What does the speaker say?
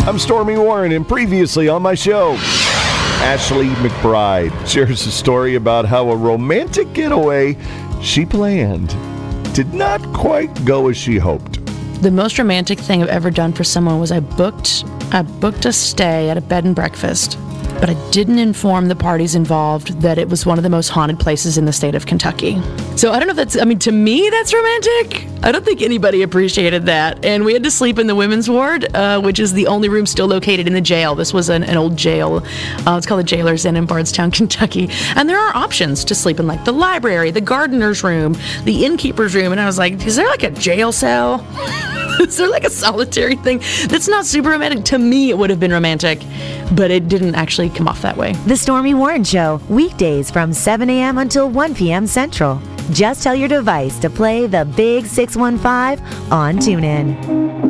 I'm Stormy Warren, and previously on my show, Ashley McBride shares a story about how a romantic getaway she planned did not quite go as she hoped. The most romantic thing I've ever done for someone was I booked a stay at a bed and breakfast, but I didn't inform the parties involved that it was one of the most haunted places in the state of Kentucky. So I don't know if to me, that's romantic. I don't think anybody appreciated that. And we had to sleep in the women's ward, which is the only room still located in the jail. This was an old jail. It's called the Jailer's Inn in Bardstown, Kentucky. And there are options to sleep in, like the library, the gardener's room, the innkeeper's room. And I was like, is there like a jail cell? Is there like a solitary thing? That's not super romantic. To me, it would have been romantic, but it didn't actually come off that way. The Stormy Warren Show, weekdays from 7 a.m. until 1 p.m. Central. Just tell your device to play the Big 615 on TuneIn.